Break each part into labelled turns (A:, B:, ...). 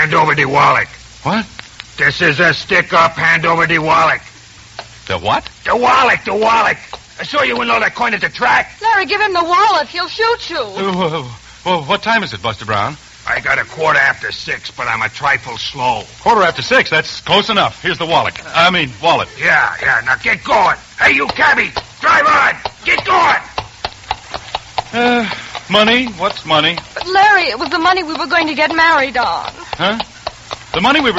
A: Hand over the wallet.
B: What?
A: This is a stick-up. Hand over the wallet.
B: The what?
A: The wallet. I saw you with all that coin at the track.
C: Larry, give him the wallet. He'll shoot you.
B: Well, what time is it, Buster Brown?
A: I got 6:15, but I'm a trifle slow.
B: 6:15. That's close enough. Here's the wallet. Wallet.
A: Yeah. Now get going. Hey, you cabbie. Drive on. Get going.
B: Money? What's money?
C: But, Larry, it was the money we were going to get married on.
B: Huh? The money we were...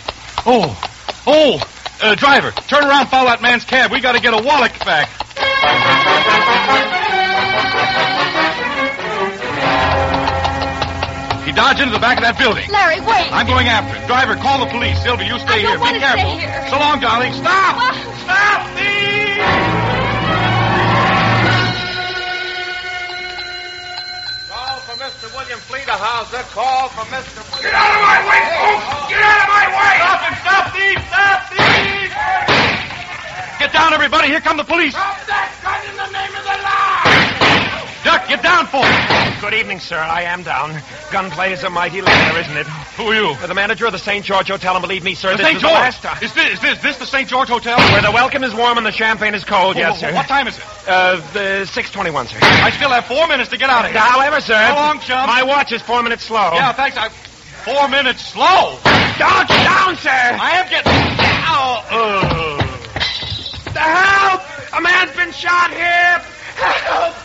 B: driver, turn around, follow that man's cab. We got to get a wallet back. He dodged into the back of that building.
C: Larry, wait.
B: I'm going after him. Driver, call the police. Sylvia, you stay here.
C: Be
B: careful.
C: Stay here.
B: So long, darling. Stop! Stop, thief!
D: Call for Mr. William Fleeterhauser. Call for Mr. William...
A: Get out of my way, folks! Get out of my way!
B: Stop him! Stop, thief! Stop, thief! Get down, everybody. Here come the police.
A: Drop that gun in the name of the law!
B: Duck, get down for it.
D: Good evening, sir. I am down. Gunplay is a mighty lair, isn't it?
B: Who are you?
D: The manager of the St. George Hotel, and believe me, sir,
B: The
D: this
B: St.
D: is
B: George.
D: the last time.
B: Is this the St. George Hotel?
D: Where the welcome is warm and the champagne is cold, yes, sir.
B: What time is it?
D: The 6:21, sir.
B: I still have 4 minutes to get out of here.
D: However, sir...
B: So long, chum.
D: My watch is 4 minutes slow.
B: Yeah, thanks. 4 minutes slow.
D: Down, sir!
B: I am getting... Ow.
D: The help! A man's been shot here! Help!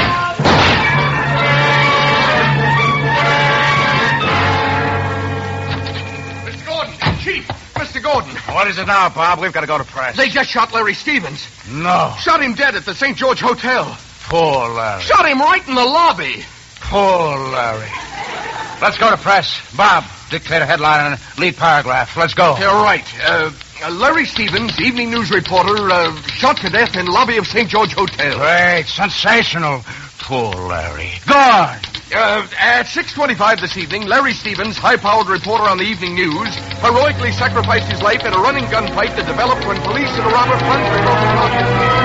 E: Mr. Gordon, Chief, Mr. Gordon.
A: What is it now, Bob? We've got to go to press.
E: They just shot Larry Stevens.
A: No.
E: Shot him dead at the St. George Hotel.
A: Poor Larry.
E: Shot him right in the lobby.
A: Poor Larry. Let's go to press. Bob, dictate a headline and a lead paragraph. Let's go.
E: You're right. Larry Stevens, evening news reporter, shot to death in lobby of St. George Hotel.
A: Great. Sensational. Poor Larry. Go on.
E: At 6:25 this evening, Larry Stevens, high-powered reporter on the evening news, heroically sacrificed his life in a running gunfight that developed when police and a robber plunged across the lobby.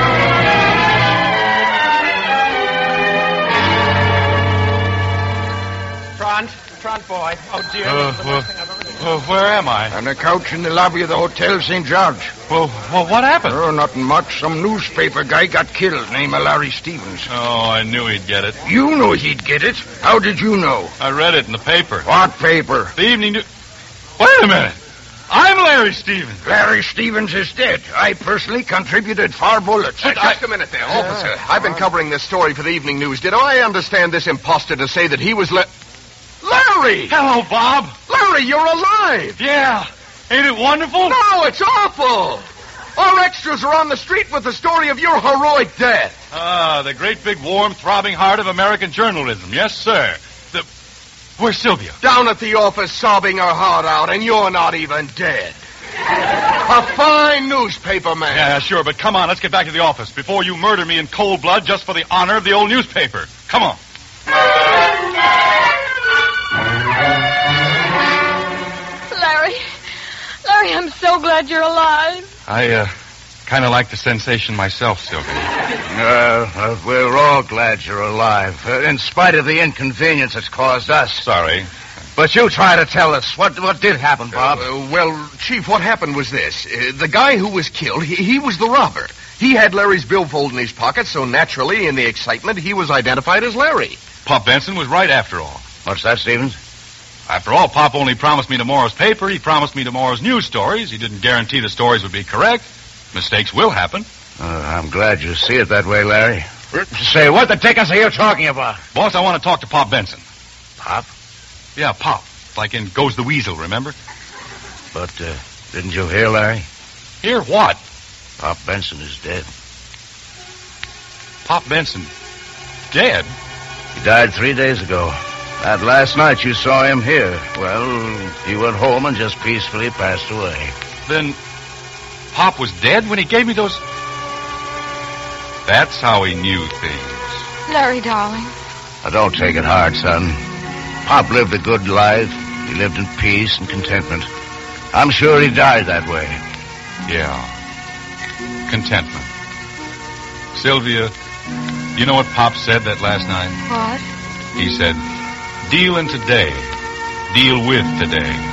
D: Front, boy. Oh, dear.
B: Where am I?
A: On a couch in the lobby of the Hotel St. George.
B: Well, what happened?
A: Oh, nothing much. Some newspaper guy got killed, named Larry Stevens.
B: Oh, I knew he'd get it.
A: You knew he'd get it. How did you know?
B: I read it in the paper.
A: What paper?
B: The evening news. Wait a minute. I'm Larry Stevens.
A: Larry Stevens is dead. I personally contributed 4 bullets.
E: Just a minute there, officer. I've been covering this story for the evening news. Did I understand this imposter to say that he was Larry!
B: Hello, Bob.
E: Larry, you're alive!
B: Yeah. Ain't it wonderful?
E: No, it's awful! Our extras are on the street with the story of your heroic death.
B: Ah, the great big warm throbbing heart of American journalism. Yes, sir. Where's Sylvia?
E: Down at the office sobbing her heart out, and you're not even dead. A fine newspaper man.
B: Yeah, sure, but come on, let's get back to the office before you murder me in cold blood just for the honor of the old newspaper. Come on.
C: Larry, I'm so glad you're alive.
B: I, kind of like the sensation myself, Sylvia.
A: We're all glad you're alive, in spite of the inconvenience it's caused us.
B: Sorry.
A: But you try to tell us. What did happen, Bob?
E: Well, Chief, what happened was this. The guy who was killed, he was the robber. He had Larry's billfold in his pocket, so naturally, in the excitement, he was identified as Larry.
B: Pop Benson was right after all.
A: What's that, Stevens?
B: After all, Pop only promised me tomorrow's paper. He promised me tomorrow's news stories. He didn't guarantee the stories would be correct. Mistakes will happen.
A: I'm glad you see it that way, Larry. Say, what the dickens are you talking about?
B: Boss, I want to talk to Pop Benson.
A: Pop?
B: Yeah, Pop. Like in Goes the Weasel, remember?
A: But, didn't you hear, Larry?
B: Hear what?
A: Pop Benson is dead.
B: Pop Benson dead?
A: He died 3 days ago. That last night you saw him here. Well, he went home and just peacefully passed away.
B: Then Pop was dead when he gave me those... That's how he knew things.
C: Larry, darling.
A: Now, don't take it hard, son. Pop lived a good life. He lived in peace and contentment. I'm sure he died that way.
B: Yeah. Contentment. Sylvia, you know what Pop said that last night?
C: What?
B: He said, deal in today. Deal with today.